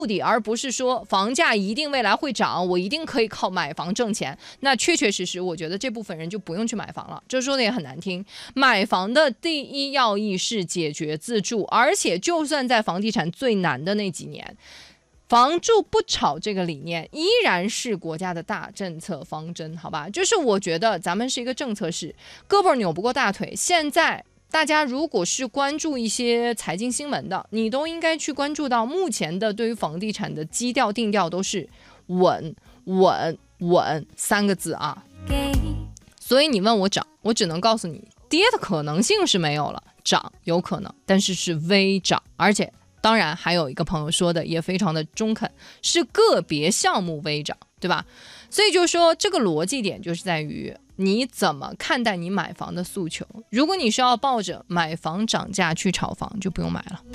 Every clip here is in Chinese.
底，而不是说房价一定未来会涨，我一定可以靠买房挣钱。那确确实实，我觉得这部分人就不用去买房了。这说的也很难听，买房的第一要义是解决自住，而且就算在房地产最难的那几年，房住不炒这个理念依然是国家的大政策方针，好吧？就是我觉得咱们是一个政策市，胳膊扭不过大腿。现在大家如果是关注一些财经新闻的，你都应该去关注到目前的对于房地产的基调定调都是稳稳稳三个字啊。所以你问我涨，我只能告诉你，跌的可能性是没有了，涨有可能，但是是微涨，而且当然还有一个朋友说的也非常的中肯，是个别项目微涨，对吧？所以就说这个逻辑点就是在于你怎么看待你买房的诉求。如果你是要抱着买房涨价去炒房，就不用买了。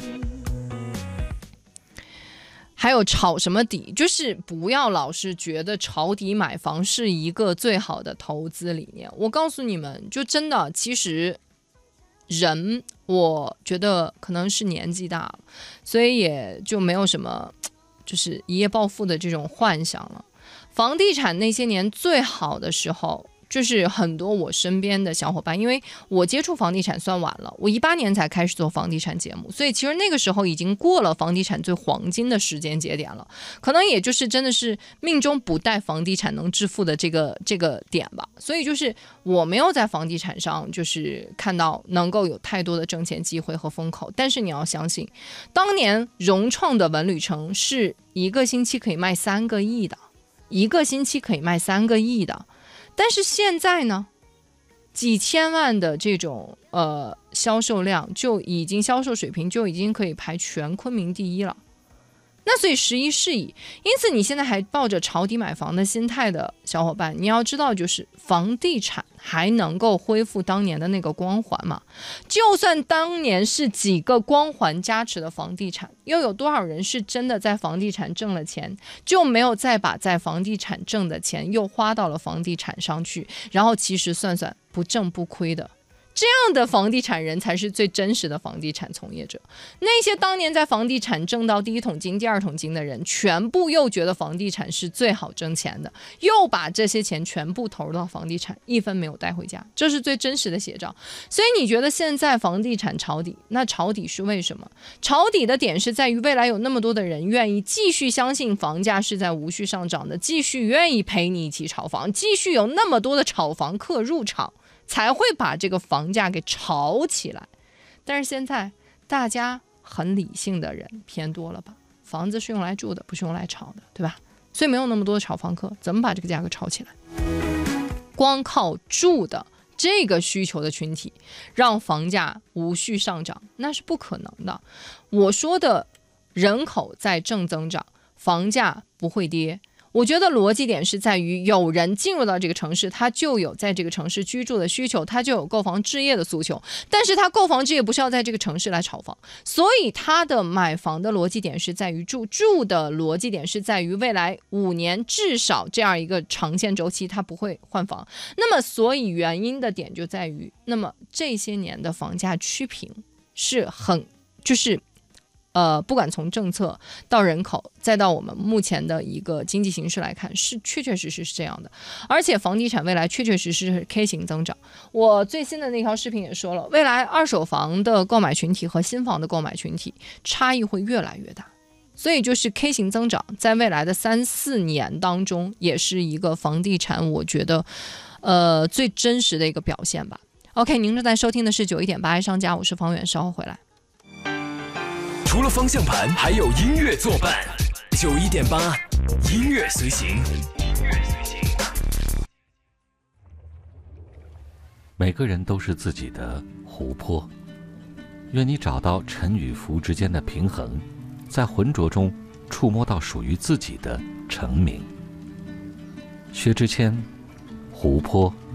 还有炒什么底，就是不要老是觉得抄底买房是一个最好的投资理念。我告诉你们，就真的其实人我觉得可能是年纪大了，所以也就没有什么就是一夜暴富的这种幻想了。房地产那些年最好的时候，就是很多我身边的小伙伴，因为我接触房地产算晚了，我18年才开始做房地产节目，所以其实那个时候已经过了房地产最黄金的时间节点了，可能也就是真的是命中不带房地产能致富的这个点吧。所以就是我没有在房地产上就是看到能够有太多的挣钱机会和风口，但是你要相信，当年融创的文旅城是一个星期可以卖3个亿的，一个星期可以卖3个亿的。但是现在呢，几千万的这种销售量就已经销售水平就已经可以排全昆明第一了。那所以时移世易，因此你现在还抱着抄底买房的心态的小伙伴，你要知道就是房地产还能够恢复当年的那个光环吗？就算当年是几个光环加持的房地产，又有多少人是真的在房地产挣了钱，就没有再把在房地产挣的钱又花到了房地产上去，然后其实算算不挣不亏的。这样的房地产人才是最真实的房地产从业者。那些当年在房地产挣到第一桶金第二桶金的人，全部又觉得房地产是最好挣钱的，又把这些钱全部投入到房地产，一分没有带回家，这是最真实的写照。所以你觉得现在房地产抄底，那抄底是为什么？抄底的点是在于未来有那么多的人愿意继续相信房价是在无序上涨的，继续愿意陪你一起炒房，继续有那么多的炒房客入场，才会把这个房价给炒起来。但是现在大家很理性的人偏多了吧？房子是用来住的，不是用来炒的，对吧？所以没有那么多的炒房客，怎么把这个价格炒起来？光靠住的这个需求的群体让房价无序上涨，那是不可能的。我说的人口在正增长，房价不会跌。我觉得逻辑点是在于，有人进入到这个城市，他就有在这个城市居住的需求，他就有购房置业的诉求，但是他购房置业不是要在这个城市来炒房，所以他的买房的逻辑点是在于住的逻辑点是在于未来5年至少这样一个长线周期他不会换房。那么所以原因的点就在于，那么这些年的房价趋平是很就是不管从政策到人口再到我们目前的一个经济形势来看，是确确实实是这样的。而且房地产未来确确实实是 K 型增长。我最新的那条视频也说了，未来二手房的购买群体和新房的购买群体差异会越来越大，所以就是 K 型增长在未来的3-4年当中也是一个房地产我觉得最真实的一个表现吧。 OK， 您正在收听的是91.8爱商家，我是方远，稍后回来。 除了方向盘，还有音乐作伴。91.8，音乐随行。 每个人都是自己的湖泊，愿你找到沉与浮之间的平衡，在浑浊中触摸到属于自己的成名。薛之谦，湖泊。